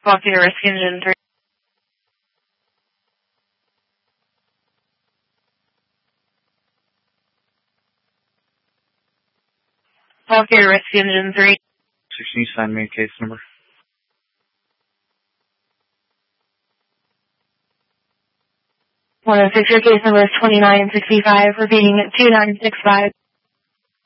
Volcano Rescue Engine 3. Volcano Rescue Engine 3. 16, sign me case number. 106, your case number is 2965, repeating 2965.